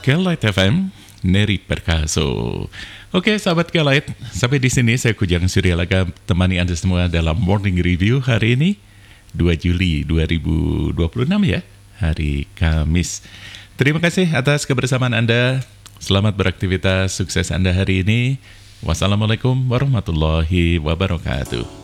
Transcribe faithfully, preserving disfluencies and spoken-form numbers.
Kelight F M, Neri Perkaso. Oke, sahabat Kelight, sampai di sini saya Kujang Suryalaga temani Anda semua dalam Morning Review hari ini, dua Juli dua ribu dua puluh enam ya, hari Kamis. Terima kasih atas kebersamaan Anda. Selamat beraktivitas, sukses Anda hari ini. Wassalamualaikum warahmatullahi wabarakatuh.